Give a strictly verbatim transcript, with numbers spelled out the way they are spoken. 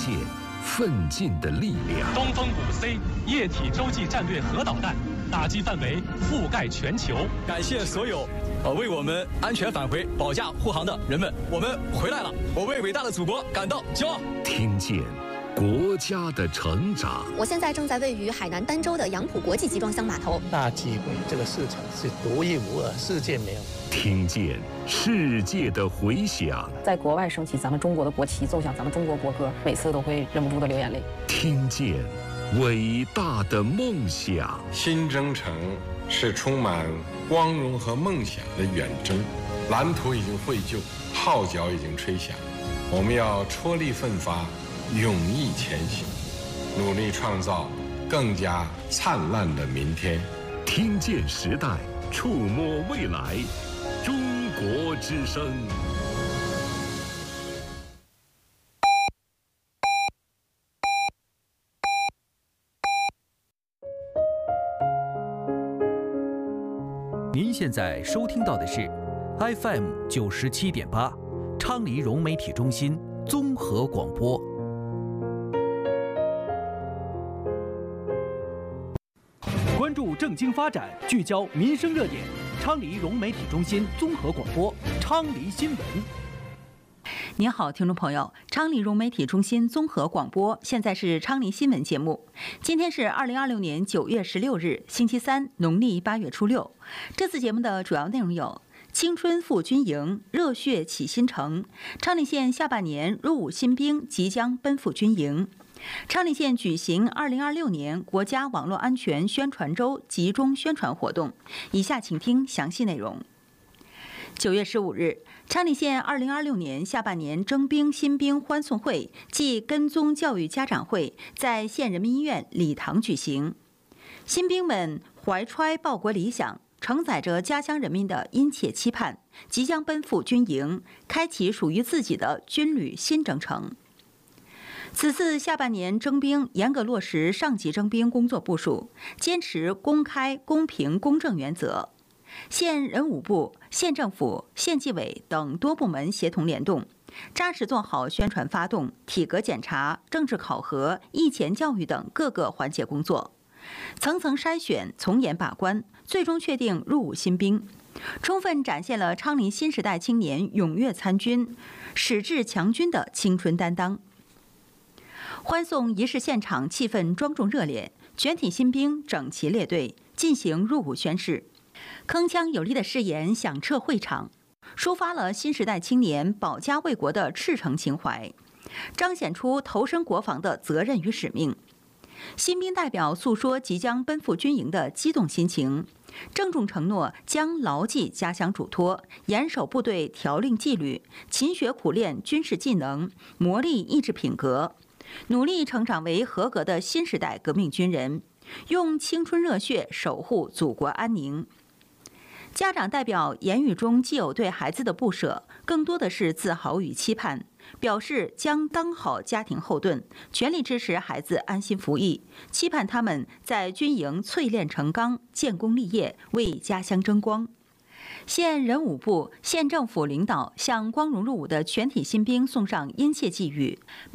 见奋进的力量。 东风五 C 液体洲际战略核导弹打击范围覆盖全球。 感谢所有呃为我们安全返回保驾护航的人们，我们回来了，我为伟大的祖国感到骄傲。 听见国家的成长。 我现在正在位于海南儋州的杨浦国际集装箱码头。 大机会，这个市场是独一无二，世界没有。 听见世界的回响。 在国外升起咱们中国的国旗，奏响咱们中国国歌，每次都会忍不住的流眼泪。 听见伟大的梦想。 新征程是充满光荣和梦想的远征，蓝图已经绘就，号角已经吹响，我们要踔厉奋发，勇毅前行，努力创造更加灿烂的明天。 听见时代，触摸未来，中国之声。 您现在收听到的是 F M 九十七点八，昌黎融媒体中心综合广播。关注政经发展，聚焦民生热点。昌黎融媒体中心综合广播，昌黎新闻。 您好，听众朋友，昌黎融媒体中心综合广播，现在是昌黎新闻节目。今天是二零二六年九月十六日，星期三，农历八月初六。这次节目的主要内容有：青春赴军营，热血启新城；昌黎县下半年入伍新兵即将奔赴军营；昌黎县举行二零二六年国家网络安全宣传周集中宣传活动。以下请听详细内容。九月十五日，昌黎县二零二六年下半年征兵新兵欢送会暨跟踪教育家长会在县人民医院礼堂举行。新兵们怀揣报国理想，承载着家乡人民的殷切期盼，即将奔赴军营，开启属于自己的军旅新征程。此次下半年征兵严格落实上级征兵工作部署，坚持公开、公平、公正原则。县人武部、县政府、县纪委等多部门协同联动，扎实做好宣传发动、体格检查、政治考核、役前教育等各个环节工作，层层筛选、从严把关，最终确定入伍新兵，充分展现了昌黎新时代青年踊跃参军、矢志强军的青春担当。欢送仪式现场气氛庄重热烈，全体新兵整齐列队，进行入伍宣誓。铿锵有力的誓言响彻会场，抒发了新时代青年保家卫国的赤诚情怀，彰显出投身国防的责任与使命。新兵代表诉说即将奔赴军营的激动心情，郑重承诺将牢记家乡嘱托，严守部队条令纪律，勤学苦练军事技能，磨砺意志品格，努力成长为合格的新时代革命军人，用青春热血守护祖国安宁。家长代表言语中既有对孩子的不舍，更多的是自豪与期盼，表示将当好家庭后盾，全力支持孩子安心服役，期盼他们在军营淬炼成钢，建功立业，为家乡争光。县人武部、县政府领导向光荣入伍的全体新兵送上殷切寄语。